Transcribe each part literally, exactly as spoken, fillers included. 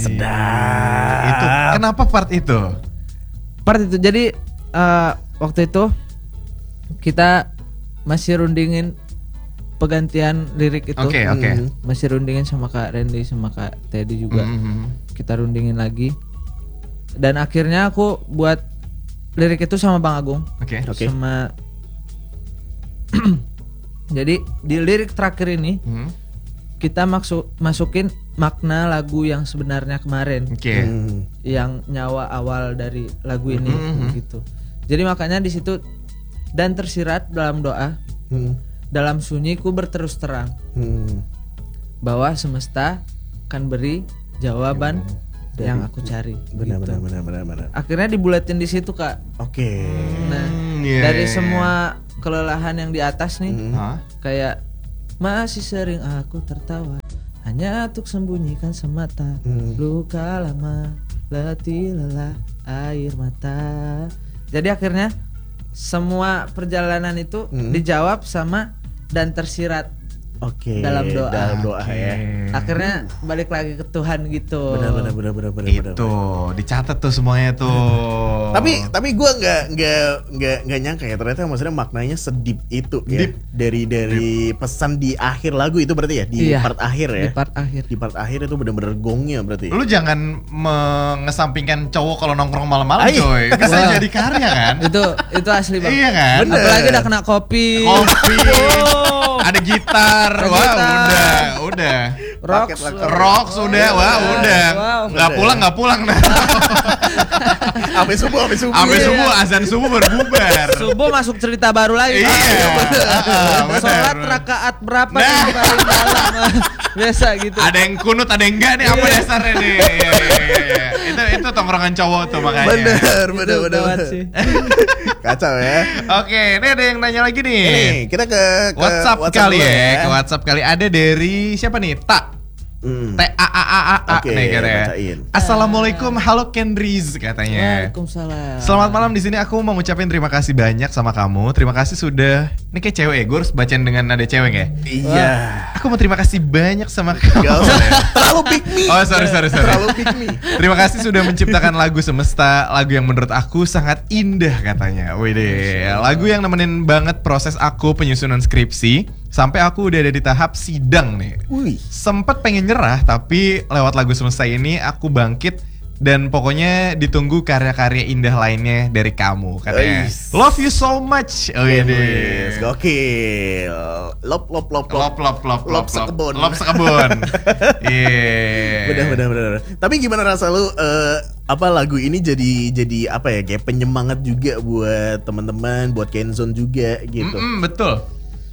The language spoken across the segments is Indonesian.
Sedap. Itu kenapa part itu? Part itu jadi uh, waktu itu kita masih rundingin penggantian lirik itu. Oke, okay, oke. Okay. Hmm. Masih rundingin sama Kak Randy sama Kak Teddy juga. Mm-hmm. Kita rundingin lagi. Dan akhirnya aku buat lirik itu sama Bang Agung. Oke. Okay. Okay. Sama jadi di lirik terakhir ini mm-hmm. kita maksud masukin makna lagu yang sebenarnya kemarin. Oke. Okay. Hmm. Yang nyawa awal dari lagu ini mm-hmm. gitu. Jadi makanya di situ dan tersirat dalam doa. Hmm. Dalam sunyiku berterus terang hmm. bahwa semesta kan beri jawaban dari, yang aku cari. Benar, gitu. benar, benar, benar, benar. Akhirnya dibulatin di situ Kak. Oke. Okay. Nah yeah. dari semua kelelahan yang di atas nih, hmm. kayak masih sering aku tertawa hanya untuk sembunyikan semata hmm. luka lama letih lelah air mata. Jadi akhirnya semua perjalanan itu hmm. dijawab sama dan tersirat okay, dalam doa. Dalam doa okay. ya. Akhirnya balik lagi ke Tuhan gitu. Benar benar benar benar benar. Itu benar. Dicatat tuh semuanya tuh. tapi tapi gue nggak nggak nggak nggak nyangka ya ternyata maksudnya maknanya sedip itu ya. Deep. Dari dari Deep. Pesan di akhir lagu itu berarti ya di iya, part akhir ya. Di part akhir. Di part akhir itu benar-benar gongnya berarti. Lu jangan mengesampingkan cowok kalau nongkrong malam-malam coy. Bisa wow. jadi karya kan? itu itu asli banget. Iya kan? Bener. Apalagi udah kena kopi. Kopi. Oh. Ada gitar. Ada wah gitar. udah udah. Rock, rock sudah, oh, wah udah. Wow. Nggak pulang nggak pulang nah. Sampai subuh, sampai subuh. Sampai iya. subuh, azan subuh berbubar. Subuh masuk cerita baru lagi. Iya. Sholat rakaat berapa nah. nih paling dalam? Biasa gitu. Ada yang kunut, ada yang enggak nih apa dasarnya nih. Iya, iya, iya. Itu itu tongkrongan cowok tuh makanya. Bener, bener, bener. Sih. Kacau ya. Oke, ini ada yang nanya lagi nih. Ini kita ke, ke WhatsApp, WhatsApp kali ya. ya. Ke WhatsApp kali ada dari siapa nih? Tak. Hmm. T A A A A A okay, nih katanya. Assalamualaikum, halo Kendriz katanya. Waalaikumsalam. Selamat malam, di sini aku mau ngucapin terima kasih banyak sama kamu. Terima kasih sudah. Ini kayak cewek ya, gue harus bacain dengan nada cewek ya. Iya. Aku mau terima kasih banyak sama kamu. Terlalu pick me. Oh sorry sorry sorry. Terlalu pick me. Terima kasih sudah menciptakan lagu Semesta, lagu yang menurut aku sangat indah katanya. Wih deh, lagu yang nemenin banget proses aku penyusunan skripsi. Sampai aku udah ada di tahap sidang nih. Wih. Sempet pengen nyerah, tapi lewat lagu Semesta ini aku bangkit. Dan pokoknya ditunggu karya-karya indah lainnya dari kamu katanya. Eish. Love you so much. Oh iya deh. Gokil. Lop lop lop lop lop lop lop sekebun. Lop sekebun. Iya. Benar benar benar. Tapi gimana rasa lu uh, apa lagu ini jadi jadi apa ya kayak penyemangat juga buat teman-teman, buat Kenzone juga gitu. Mm-mm, betul.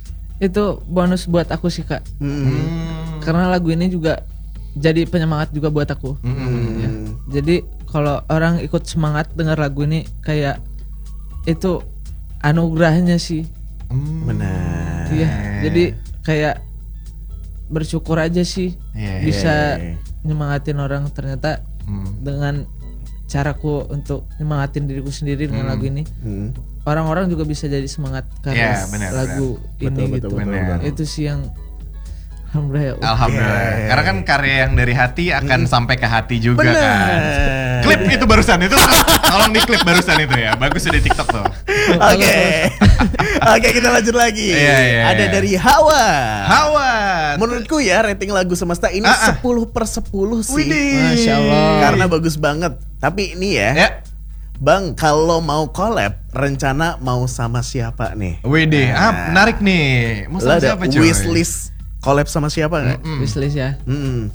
Itu bonus buat aku sih Kak. Mm. Karena lagu ini juga jadi penyemangat juga buat aku. Mm. Ya. Jadi kalau orang ikut semangat dengar lagu ini kayak itu anugerahnya sih. Mm. Benar. Iya. Jadi kayak bersyukur aja sih yeah, bisa yeah, yeah. nyemangatin orang ternyata mm. dengan caraku untuk nyemangatin diriku sendiri dengan mm. lagu ini. Mm. Orang-orang juga bisa jadi semangat karena yeah, bener, lagu bener. ini betul, gitu. Betul, betul, betul. Itu sih yang alhamdulillah. Alhamdulillah. Yeah. Karena kan karya yang dari hati akan mm. sampai ke hati juga bener. Kan. Klip itu barusan itu. Tolong di klip barusan itu ya. Bagus di TikTok tuh. Oke. Oke, kita lanjut lagi. Yeah, yeah, Ada yeah. dari Hawa. Hawa. Menurutku ya rating lagu Semesta ini uh-uh. sepuluh per sepuluh sih. Widih. Masya Allah. Karena bagus banget. Tapi ini ya. Yeah. Bang, kalau mau collab, rencana mau sama siapa nih? Widih, nah. ah, menarik nih. Mau sama siapa cuy? Wishlist collab sama siapa nggak? Mm-mm. Wishlist ya. Mm-mm.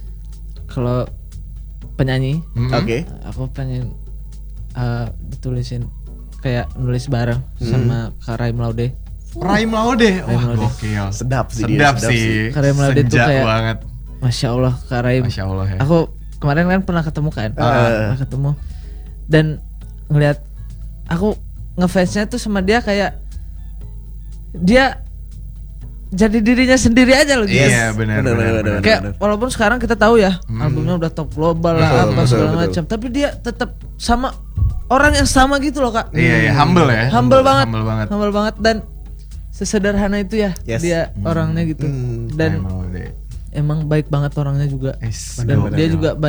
Kalau penyanyi, mm-hmm. oke. Okay. Aku pengen uh, ditulisin kayak nulis bareng mm. sama Kak Raim Laude. Raim Laude, wah gokil. Sedap sih. Sedap, dia, sedap sih. sih. Kak Raim Laude tuh kayak banget. Masya Allah Kak Raim. Masya Allah ya. Aku kemarin kan pernah ketemu kan, uh. pernah ketemu dan ngelihat aku ngefansnya tuh sama dia kayak dia jadi dirinya sendiri aja loh gitu. Iya benar benar. Kayak bener. walaupun sekarang kita tahu ya hmm. albumnya udah top global lah betul, apa betul, segala betul. macam, tapi dia tetap sama orang yang sama gitu loh Kak. Iya iya humble ya. Humble, humble banget. Humble banget. Humble banget dan sesederhana itu ya yes. dia hmm. orangnya gitu. Hmm. Dan emang baik banget orangnya juga. Yes. Dan bener, dia bener. juga banyak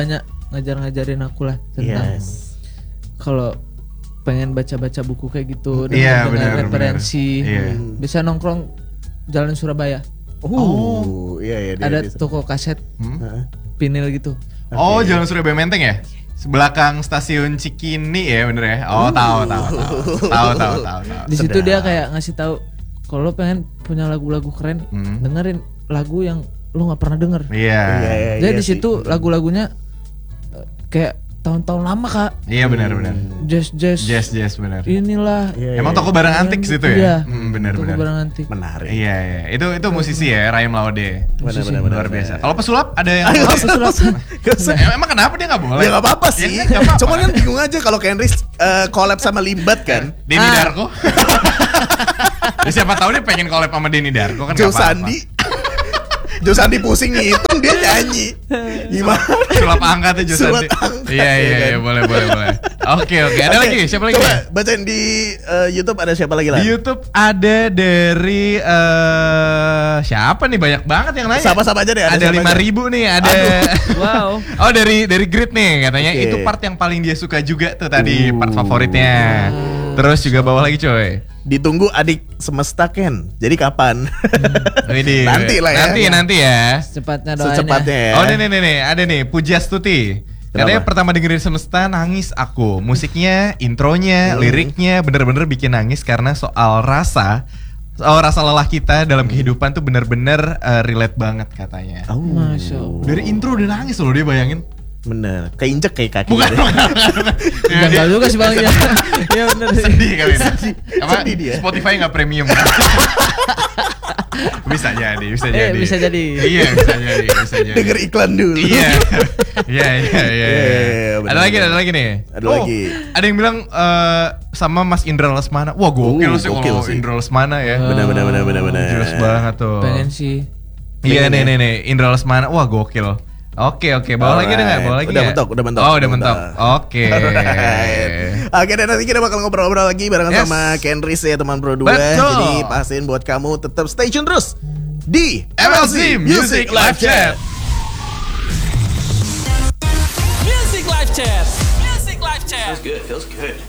ngajar-ngajarin aku lah tentang Yes. kalau pengen baca-baca buku kayak gitu Iya, dengan, dengan benar, referensi. benar. Iya. Bisa nongkrong Jalan Surabaya. Oh, iya iya. dia- Ada dia- toko kaset Hmm? Heeh. vinil gitu. Oh, Jalan Surabaya Menteng ya? Belakang stasiun Cikini ya, bener ya? Oh, tahu tahu tahu. Tahu tahu tahu tahu. Di situ dia kayak ngasih tahu kalau lo pengen punya lagu-lagu keren, Hmm. dengerin lagu yang lo nggak pernah denger. Iya. Iya, iya, Jadi iya di sih. situ lagu-lagunya eh, kayak tahun-tahun lama kak, Iya benar benar. jazz jazz, Yes, yes benar. inilah. Iya, Emang iya. toko barang antik situ ya? Iya. Hmm, benar Toko benar. barang antik. Menarik. Iya, iya. Itu itu musisi ya, Rahim Laude. Benar, Musisi benar, benar, luar benar. biasa. Kalau pesulap ada yang Ayo, Apa sulap? Gak usah. Em- Emang kenapa dia nggak boleh? Ya gak apa-apa sih. Ya, nggak apa-apa. Cuman kan bingung aja kalau Kenris uh, collab sama Limbat kan. Denny Ah. Darko. Ya, siapa tahu dia pengen collab sama Denny Darko kan Jo nggak apa-apa. Sandi. Jo Sandi pusing ngitung dia nyanyi. Gimana? Sulap angkat ya Jo Sulap Sandi. angkat, Iya iya ya kan? iya boleh boleh boleh. Oke oke. Ada Oke, lagi? Siapa lagi? Coba bacain di uh, YouTube ada siapa lagi lah? Di YouTube ada dari eh siapa nih, banyak banget yang nanya. Sama-sama aja deh, ada Ada siapa lima aja? ribu nih, ada. Wow. Oh dari dari Grid nih katanya Oke. itu part yang paling dia suka juga tuh tadi, Uh. part favoritnya. Terus juga bawa lagi coy. Ditunggu adik semesta Ken. Jadi kapan? Widih. Nanti lah ya. Nanti nanti ya. Secepatnya doain Secepatnya ya. ya. Oh nih nih nih nih, ada nih Pujastuti. Katanya Kenapa? pertama dengerin Semesta nangis aku. Musiknya, intronya, Hmm. liriknya bener-bener bikin nangis karena soal rasa, soal rasa lelah kita dalam kehidupan tuh bener-bener eh, relate banget katanya. Oh, Masya Allah. Dari intro udah nangis loh dia, bayangin. bener. Keinjek kayak kaki. Bukan, gitu. bukan, bukan. Ya, Janggal dia juga sih bang. Iya bener sih. sedih kali ini. Apa? Sedih dia. Spotify nggak premium. Bisa jadi, bisa Eh, jadi. bisa jadi. Iya, bisa jadi, bisa jadi. Denger iklan dulu. Iya. Iya, iya, iya. Iya, iya, benar, Ada lagi, benar. ada lagi nih. Ada Oh, lagi. Ada yang bilang eh, sama Mas Indra Lesmana. Wah, gokil Uh, sih gokil kalau sih. Indra Lesmana ya. Benar, benar, benar, benar, benar. Jelas banget tuh. Pengen sih. Iya, nih, pengen ya. nih, nih. Indra Lesmana. Wah, gokil. Oke, oke. Bawa lagi deh nggak? Bawa lagi Udah nggak? mentok, udah mentok. Oh, udah mentok. Oke. Alright. Oke, dan nanti kita bakal ngobrol-ngobrol lagi barengan Yes. sama Kenris ya teman Pro dua. Betul. Jadi pastiin buat kamu tetap stay tune terus di M L C Music Live Chat. Music Live Chat. Music Live Chat. Good, feels good.